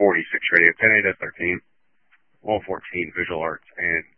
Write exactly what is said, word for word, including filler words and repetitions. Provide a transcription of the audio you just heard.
forty-six radio, ten A to thirteen, well, fourteen visual arts, and